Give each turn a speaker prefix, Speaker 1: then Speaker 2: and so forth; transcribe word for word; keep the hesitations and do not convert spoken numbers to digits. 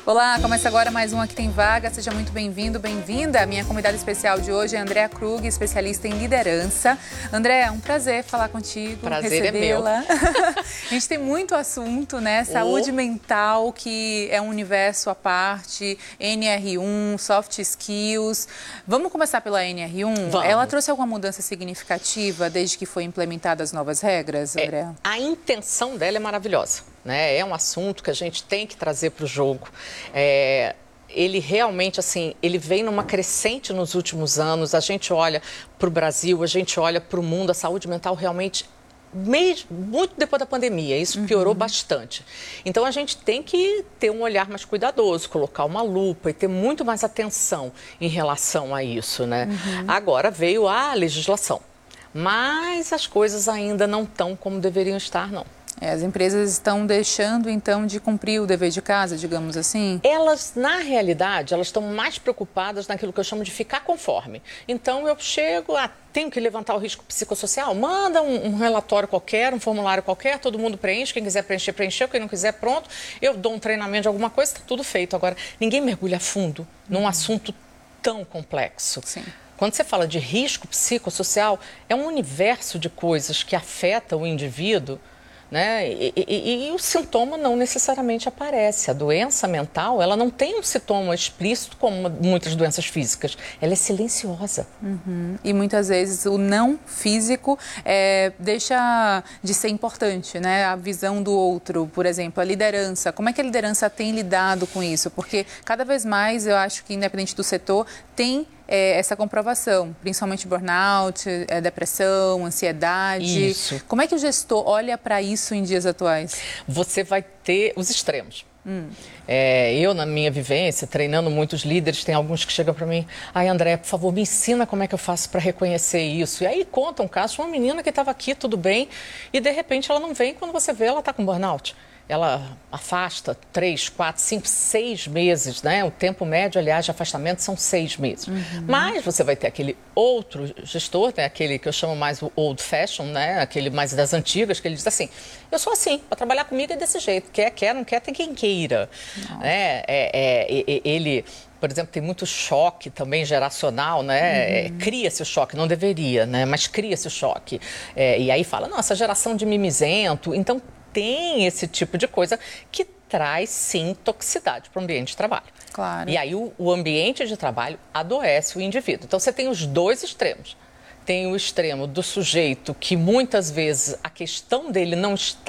Speaker 1: Olá, começa agora mais um Aqui Tem Vaga. Seja muito bem-vindo, bem-vinda. Minha convidada especial de hoje é Andréa Krug, especialista em liderança. Andréa, é um prazer falar contigo,
Speaker 2: prazer recebê-la.
Speaker 1: É meu. A gente tem muito assunto, né? Saúde oh. mental, que é um universo à parte, N R um, soft skills. Vamos começar pela N R um?
Speaker 2: Vamos.
Speaker 1: Ela trouxe alguma mudança significativa desde que foi implementadas as novas regras, Andréa?
Speaker 2: É, a intenção dela é maravilhosa. Né? É um assunto que a gente tem que trazer para o jogo. É, ele realmente, assim, ele vem numa crescente nos últimos anos. A gente olha para o Brasil, a gente olha para o mundo, a saúde mental realmente, mesmo, muito depois da pandemia, isso piorou uhum. bastante. Então, a gente tem que ter um olhar mais cuidadoso, colocar uma lupa e ter muito mais atenção em relação a isso, né? Uhum. Agora veio a legislação, mas as coisas ainda não estão como deveriam estar, não.
Speaker 1: É, as empresas estão deixando, então, de cumprir o dever de casa, digamos assim?
Speaker 2: Elas, na realidade, elas estão mais preocupadas naquilo que eu chamo de ficar conforme. Então, eu chego, ah, tenho que levantar o risco psicossocial, manda um, um relatório qualquer, um formulário qualquer, todo mundo preenche, quem quiser preencher, preencheu, quem não quiser, pronto. Eu dou um treinamento de alguma coisa, está tudo feito. Agora, ninguém mergulha a fundo num uhum. assunto tão complexo.
Speaker 1: Sim.
Speaker 2: Quando você fala de risco psicossocial, é um universo de coisas que afeta o indivíduo. Né? E, e, e o sintoma não necessariamente aparece. A doença mental, ela não tem um sintoma explícito como muitas doenças físicas. Ela é silenciosa.
Speaker 1: Uhum. E muitas vezes o não físico é, deixa de ser importante, né? A visão do outro, por exemplo, a liderança. Como é que a liderança tem lidado com isso? Porque cada vez mais, eu acho que independente do setor, tem É, essa comprovação, principalmente burnout, é, depressão, ansiedade.
Speaker 2: Isso.
Speaker 1: Como é que o gestor olha para isso em dias atuais?
Speaker 2: Você vai ter os extremos.
Speaker 1: Hum.
Speaker 2: É, eu, na minha vivência, treinando muitos líderes, tem alguns que chegam para mim, ai, André, por favor, me ensina como é que eu faço para reconhecer isso. E aí conta um caso de uma menina que estava aqui, tudo bem, e de repente ela não vem, quando você vê, ela está com burnout. Ela afasta três, quatro, cinco, seis meses, né? O tempo médio, aliás, de afastamento são seis meses. Uhum. Mas você vai ter aquele outro gestor, né? Aquele que eu chamo mais o old fashion, né? Aquele mais das antigas, que ele diz assim, eu sou assim, para trabalhar comigo é desse jeito. Quer, quer, não quer, tem quem queira. Né? É, é, é, ele... Por exemplo, tem muito choque também geracional, né? Uhum. É, cria-se o choque, não deveria, né? Mas cria-se o choque. É, e aí fala, nossa, geração de mimizento. Então, tem esse tipo de coisa que traz, sim, toxicidade para o ambiente de trabalho.
Speaker 1: Claro.
Speaker 2: E aí o, o ambiente de trabalho adoece o indivíduo. Então, você tem os dois extremos. Tem o extremo do sujeito que, muitas vezes, a questão dele não está